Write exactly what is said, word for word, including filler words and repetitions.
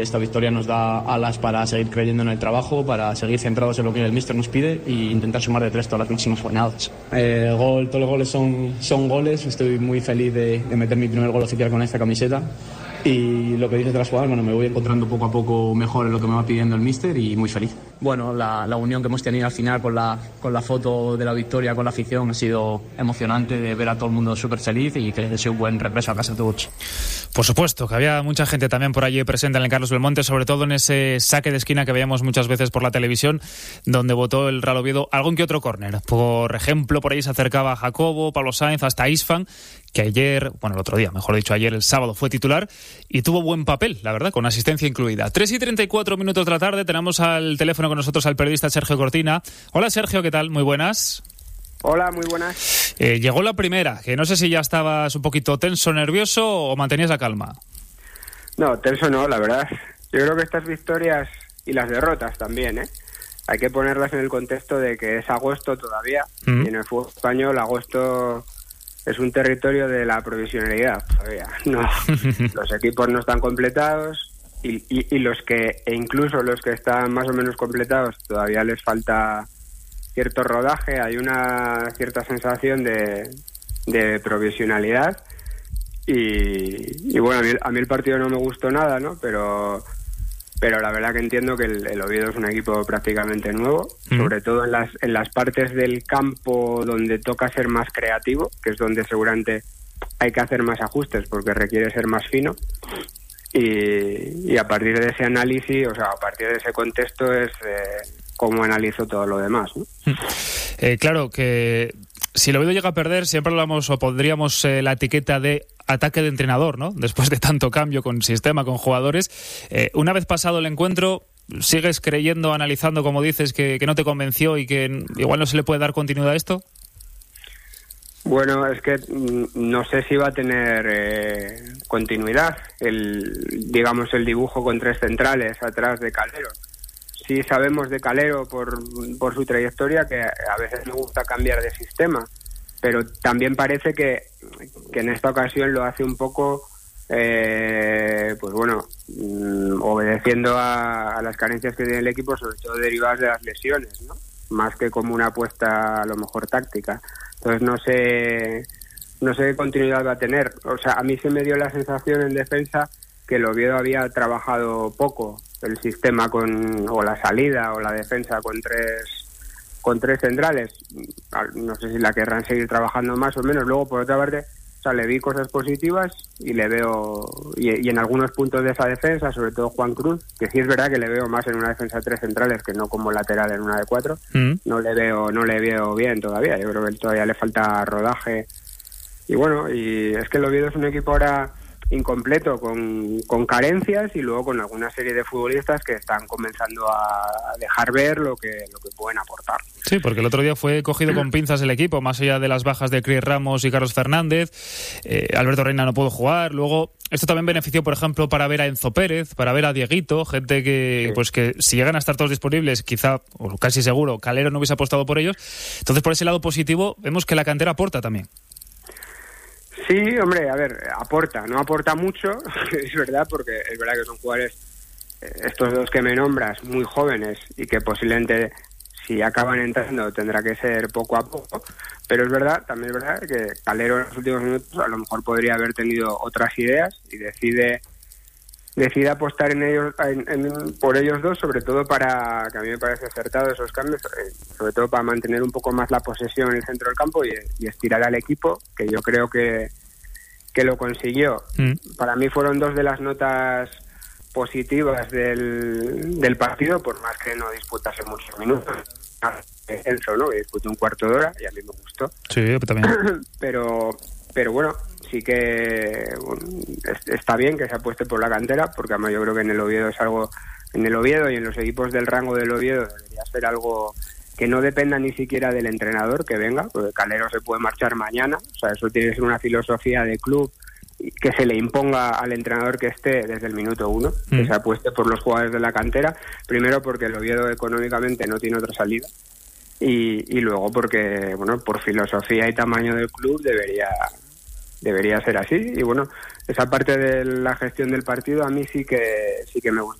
Esta victoria nos da alas para seguir creyendo en el trabajo, para seguir centrados en lo que el míster nos pide e intentar sumar de tres todas las próximas jornadas. El gol, todos los goles son, son goles, estoy muy feliz de, de meter mi primer gol oficial con esta camiseta. Y lo que dices de las jugadas, bueno, me voy encontrando poco a poco mejor en lo que me va pidiendo el míster y muy feliz. Bueno, la, la unión que hemos tenido al final con la, con la foto de la victoria, con la afición, ha sido emocionante de ver a todo el mundo súper feliz y que les deseo un buen regreso a casa a todos. Por supuesto, que había mucha gente también por allí presente en el Carlos Belmonte, sobre todo en ese saque de esquina que veíamos muchas veces por la televisión, donde votó el Real Oviedo algún que otro córner. Por ejemplo, por ahí se acercaba Jacobo, Pablo Sáenz, hasta Isfan, que ayer, bueno, el otro día, mejor dicho, ayer, el sábado, fue titular y tuvo buen papel, la verdad, con asistencia incluida. tres y treinta y cuatro minutos de la tarde, tenemos al teléfono con nosotros al periodista Sergio Cortina. Hola, Sergio, ¿qué tal? Muy buenas. Hola, muy buenas. Eh, llegó la primera, que no sé si ya estabas un poquito tenso, nervioso o mantenías la calma. No, tenso no, la verdad. Yo creo que estas victorias y las derrotas también, ¿eh? Hay que ponerlas en el contexto de que es agosto todavía, mm. y en el fútbol español agosto es un territorio de la provisionalidad todavía. No, los equipos no están completados y, y, y los que, e incluso los que están más o menos completados, todavía les falta cierto rodaje, hay una cierta sensación de, de provisionalidad y, y bueno, a mí, a mí el partido no me gustó nada, ¿no? Pero pero la verdad que entiendo que el, el Oviedo es un equipo prácticamente nuevo, mm. sobre todo en las en las partes del campo donde toca ser más creativo, que es donde seguramente hay que hacer más ajustes porque requiere ser más fino. Y, y a partir de ese análisis, o sea, a partir de ese contexto es eh, cómo analizo todo lo demás, ¿no? Eh, claro que si el Oviedo llega a perder, siempre hablamos o pondríamos eh, la etiqueta de ataque de entrenador, ¿no? Después de tanto cambio con sistema, con jugadores. Eh, una vez pasado el encuentro, ¿sigues creyendo, analizando, como dices, que, que no te convenció y que igual no se le puede dar continuidad a esto? Bueno, es que no sé si va a tener eh, continuidad el, digamos, el dibujo con tres centrales atrás de Calero. Sí sabemos de Calero por, por su trayectoria que a veces le gusta cambiar de sistema, pero también parece que, que en esta ocasión lo hace un poco, eh, pues bueno, mm, obedeciendo a, a las carencias que tiene el equipo, sobre todo derivadas de las lesiones, ¿no? Más que como una apuesta a lo mejor táctica. Entonces no sé no sé qué continuidad va a tener. O sea, a mí se me dio la sensación en defensa que el Oviedo había trabajado poco el sistema con o la salida o la defensa con tres con tres centrales. No sé si la querrán seguir trabajando más o menos. Luego, por otra parte, o sea, le vi cosas positivas y le veo y, y en algunos puntos de esa defensa, sobre todo Juan Cruz, que sí es verdad que le veo más en una defensa de tres centrales que no como lateral en una de cuatro. Mm. No le veo no le veo bien todavía. Yo creo que todavía le falta rodaje. Y bueno, y es que el Oviedo es un equipo ahora incompleto, con, con carencias y luego con alguna serie de futbolistas que están comenzando a dejar ver lo que lo que pueden aportar. Sí, porque el otro día fue cogido con pinzas el equipo, más allá de las bajas de Cris Ramos y Carlos Fernández. Eh, Alberto Reina no pudo jugar. Luego, esto también benefició, por ejemplo, para ver a Enzo Pérez, para ver a Dieguito, gente que, sí. pues que si llegan a estar todos disponibles, quizá, o casi seguro, Calero no hubiese apostado por ellos. Entonces, por ese lado positivo, vemos que la cantera aporta también. Sí, hombre, a ver, aporta, no aporta mucho, es verdad, porque es verdad que son jugadores, estos dos que me nombras, muy jóvenes y que posiblemente si acaban entrando tendrá que ser poco a poco, pero es verdad, también es verdad que Calero en los últimos minutos a lo mejor podría haber tenido otras ideas y decide decide apostar en ellos en, en, por ellos dos, sobre todo para, que a mí me parece acertado esos cambios, eh, sobre todo para mantener un poco más la posesión en el centro del campo y, y estirar al equipo, que yo creo que, que lo consiguió. Mm. Para mí fueron dos de las notas positivas del, del partido, por más que no disputase muchos minutos. Enzo, ¿no? Que disputó un cuarto de hora y a mí me gustó. Sí, también. pero, pero bueno, sí que bueno, está bien que se apueste por la cantera, porque además yo creo que en el Oviedo es algo, en el Oviedo y en los equipos del rango del Oviedo debería ser algo que no dependa ni siquiera del entrenador que venga, porque Calero se puede marchar mañana, o sea, eso tiene que ser una filosofía de club que se le imponga al entrenador que esté desde el minuto uno, mm. que se apueste por los jugadores de la cantera, primero porque el Oviedo económicamente no tiene otra salida, y, y luego porque, bueno, por filosofía y tamaño del club debería debería ser así, y bueno, esa parte de la gestión del partido a mí sí que sí que me gustó.